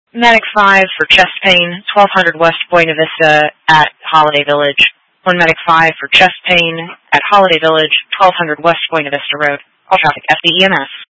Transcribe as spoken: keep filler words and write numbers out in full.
Medic five for chest pain, twelve hundred West Buena Vista at Holiday Village. one Medic five for chest pain at Holiday Village, twelve hundred West Buena Vista Road. All traffic, F D E M S.